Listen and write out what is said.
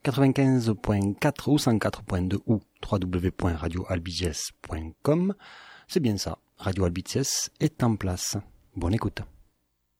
95.4 ou 104.2 ou www.radioalbiges.com. C'est bien ça, Radio Albiges est en place. Bonne écoute.